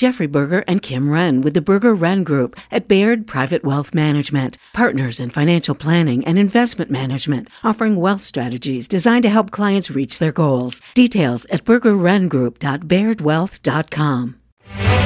Jeffrey Berger and Kim Wren with the Berger Wren Group at Baird Private Wealth Management, partners in financial planning and investment management, offering wealth strategies designed to help clients reach their goals. Details at bergerwrengroup.bairdwealth.com.